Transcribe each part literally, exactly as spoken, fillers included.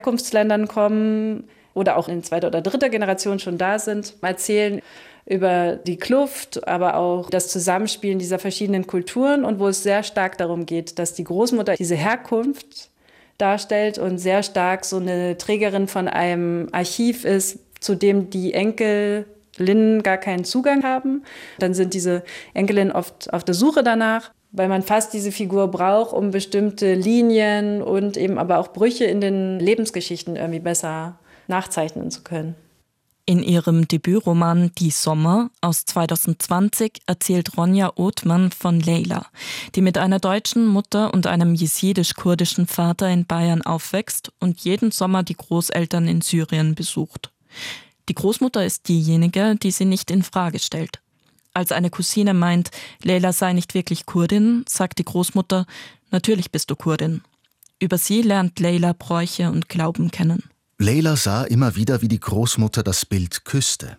Herkunftsländern kommen oder auch in zweiter oder dritter Generation schon da sind, erzählen über die Kluft, aber auch das Zusammenspielen dieser verschiedenen Kulturen und wo es sehr stark darum geht, dass die Großmutter diese Herkunft darstellt und sehr stark so eine Trägerin von einem Archiv ist, zu dem die Enkelinnen gar keinen Zugang haben. Dann sind diese Enkelinnen oft auf der Suche danach, weil man fast diese Figur braucht, um bestimmte Linien und eben aber auch Brüche in den Lebensgeschichten irgendwie besser nachzeichnen zu können. In ihrem Debütroman Die Sommer aus zwanzig zwanzig erzählt Ronja Othmann von Leyla, die mit einer deutschen Mutter und einem jesidisch-kurdischen Vater in Bayern aufwächst und jeden Sommer die Großeltern in Syrien besucht. Die Großmutter ist diejenige, die sie nicht in Frage stellt. Als eine Cousine meint, Leyla sei nicht wirklich Kurdin, sagt die Großmutter, natürlich bist du Kurdin. Über sie lernt Leyla Bräuche und Glauben kennen. Leyla sah immer wieder, wie die Großmutter das Bild küsste.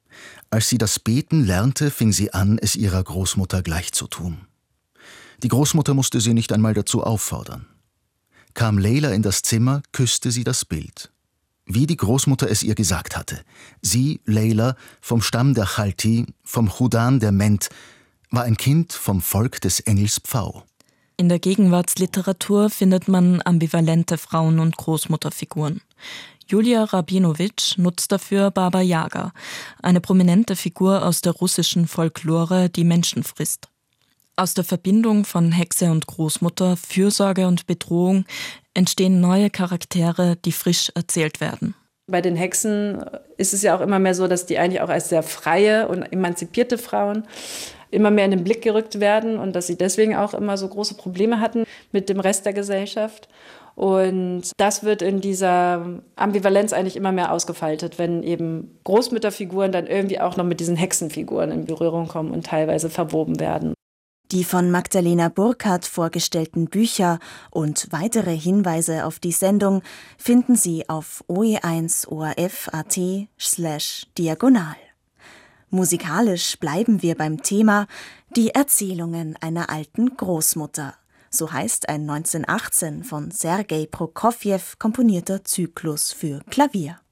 Als sie das Beten lernte, fing sie an, es ihrer Großmutter gleichzutun. Die Großmutter musste sie nicht einmal dazu auffordern. Kam Leyla in das Zimmer, küsste sie das Bild. Wie die Großmutter es ihr gesagt hatte. Sie, Leyla, vom Stamm der Chalti, vom Chudan der Ment, war ein Kind vom Volk des Engels Pfau. In der Gegenwartsliteratur findet man ambivalente Frauen- und Großmutterfiguren. Julia Rabinowitsch nutzt dafür Baba Jaga, eine prominente Figur aus der russischen Folklore, die Menschen frisst. Aus der Verbindung von Hexe und Großmutter, Fürsorge und Bedrohung entstehen neue Charaktere, die frisch erzählt werden. Bei den Hexen ist es ja auch immer mehr so, dass die eigentlich auch als sehr freie und emanzipierte Frauen immer mehr in den Blick gerückt werden und dass sie deswegen auch immer so große Probleme hatten mit dem Rest der Gesellschaft. Und das wird in dieser Ambivalenz eigentlich immer mehr ausgefaltet, wenn eben Großmütterfiguren dann irgendwie auch noch mit diesen Hexenfiguren in Berührung kommen und teilweise verwoben werden. Die von Magdalena Burkhardt vorgestellten Bücher und weitere Hinweise auf die Sendung finden Sie auf o e eins o r f punkt a t slash diagonal. Musikalisch bleiben wir beim Thema Die Erzählungen einer alten Großmutter. So heißt ein neunzehnhundertachtzehn von Sergei Prokofjew komponierter Zyklus für Klavier.